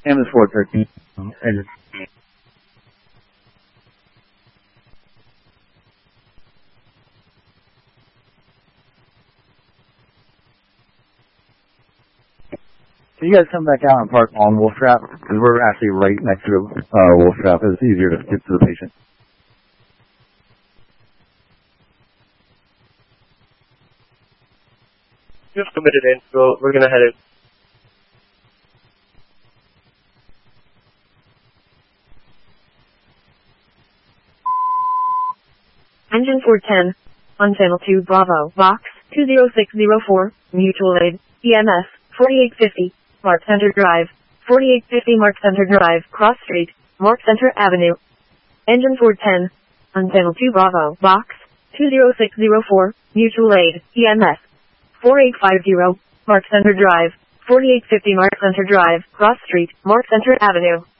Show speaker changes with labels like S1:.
S1: Ambulance 413. Engine. Can you guys come back out and park on Wolf Trap? Because we're actually right next to Wolf Trap. It's easier to get to the patient.
S2: Just committed in, so we're gonna head in.
S3: Engine 410, on channel 2 Bravo, box 20604, mutual aid, EMS 4850, Mark Center Drive, 4850 Mark Center Drive, Cross Street, Mark Center Avenue. Engine 410, on channel 2 Bravo, box 20604, mutual aid, EMS 4850, Mark Center Drive, 4850 Mark Center Drive, Cross Street, Mark Center Avenue.